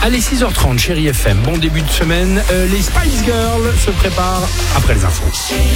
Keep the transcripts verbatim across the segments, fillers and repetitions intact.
Allez, six heures trente, Chérie F M. Bon début de semaine. Euh, les Spice Girls se préparent après les infos.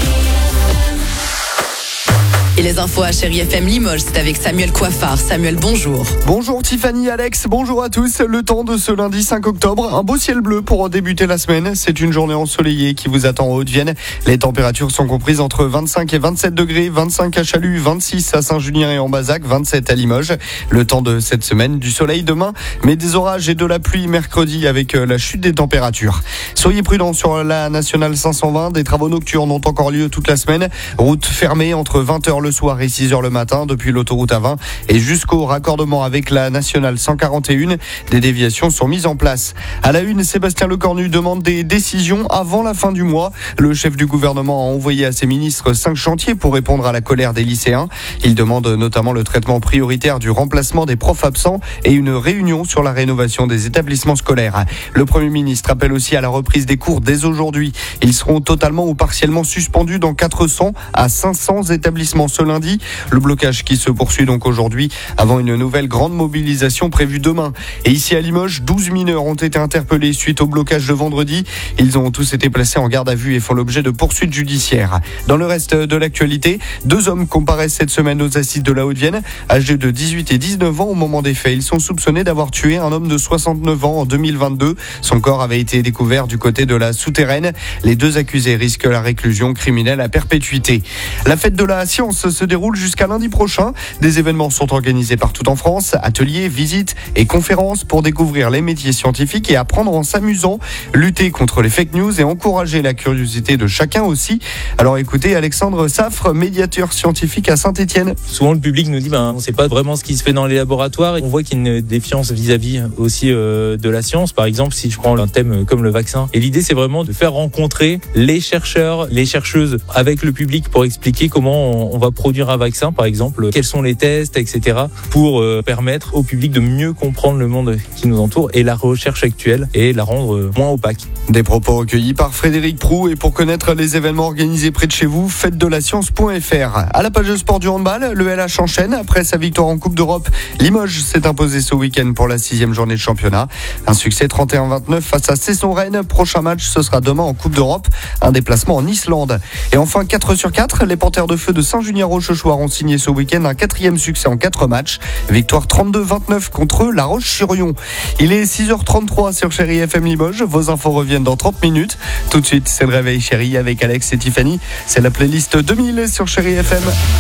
Et les infos à Chérie F M Limoges, c'est avec Samuel Coiffard. Samuel, bonjour. Bonjour Tiffany, Alex, bonjour à tous. Le temps de ce lundi cinq octobre, un beau ciel bleu pour débuter la semaine. C'est une journée ensoleillée qui vous attend en Haute-Vienne. Les températures sont comprises entre vingt-cinq et vingt-sept degrés, vingt-cinq à Chalut, vingt-six à Saint-Julien et en Bazac, vingt-sept à Limoges. Le temps de cette semaine, du soleil demain, mais des orages et de la pluie mercredi avec la chute des températures. Soyez prudents sur la nationale cinq cent vingt. Des travaux nocturnes ont encore lieu toute la semaine. Route fermée entre vingt heures le soir et six heures le matin depuis l'autoroute A vingt et jusqu'au raccordement avec la nationale cent quarante et un. Des déviations sont mises en place. À la une, Sébastien Lecornu demande des décisions avant la fin du mois. Le chef du gouvernement a envoyé à ses ministres cinq chantiers pour répondre à la colère des lycéens. Il demande notamment le traitement prioritaire du remplacement des profs absents et une réunion sur la rénovation des établissements scolaires. Le Premier ministre appelle aussi à la reprise des cours dès aujourd'hui. Ils seront totalement ou partiellement suspendus dans quatre cents à cinq cents établissements ce lundi. Le blocage qui se poursuit donc aujourd'hui avant une nouvelle grande mobilisation prévue demain. Et ici à Limoges, douze mineurs ont été interpellés suite au blocage de vendredi. Ils ont tous été placés en garde à vue et font l'objet de poursuites judiciaires. Dans le reste de l'actualité, deux hommes comparaissent cette semaine aux assises de la Haute-Vienne. Âgés de dix-huit et dix-neuf ans au moment des faits, ils sont soupçonnés d'avoir tué un homme de soixante-neuf ans en deux mille vingt-deux. Son corps avait été découvert du côté de la Souterraine. Les deux accusés risquent la réclusion criminelle à perpétuité. La fête de la science se déroule jusqu'à lundi prochain. Des événements sont organisés partout en France, ateliers, visites et conférences pour découvrir les métiers scientifiques et apprendre en s'amusant, lutter contre les fake news et encourager la curiosité de chacun aussi. Alors écoutez Alexandre Saffre, médiateur scientifique à Saint-Étienne. Souvent le public nous dit ben, on ne sait pas vraiment ce qui se fait dans les laboratoires. On voit qu'il y a une défiance vis-à-vis aussi euh, de la science. Par exemple, si je prends un thème comme le vaccin. Et l'idée c'est vraiment de faire rencontrer les chercheurs, les chercheuses avec le public pour expliquer comment on va produire un vaccin, par exemple, quels sont les tests, et cetera, pour euh, permettre au public de mieux comprendre le monde qui nous entoure et la recherche actuelle et la rendre euh, moins opaque. Des propos recueillis par Frédéric Proux. Et pour connaître les événements organisés près de chez vous, fête de la science point f r. À la page de sport du handball, le L H enchaîne. Après sa victoire en Coupe d'Europe, Limoges s'est imposé ce week-end pour la sixième journée de championnat. Un succès trente et un vingt-neuf face à Cesson-Rennes. Prochain match, ce sera demain en Coupe d'Europe. Un déplacement en Islande. Et enfin, quatre sur quatre, les Panthères de Feu de Saint-Junien-Rochechouart ont signé ce week-end un quatrième succès en quatre matchs. Victoire trente-deux vingt-neuf contre La Roche-sur-Yon. Il est six heures trente-trois sur Chérie F M Limoges. Vos infos reviennent dans trente minutes. Tout de suite, c'est le réveil Chérie avec Alex et Tiffany. C'est la playlist deux mille sur Chérie F M.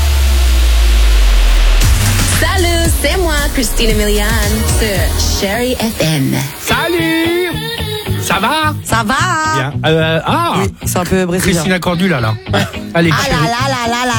Salut, c'est moi, Christina Milian, sur Chérie F M. Salut! Ça va? Ça va? Bien. Euh, ah! Oui, c'est un peu brésilien. Christina Cordula, là. Allez, Ah Chérie. là là là là là.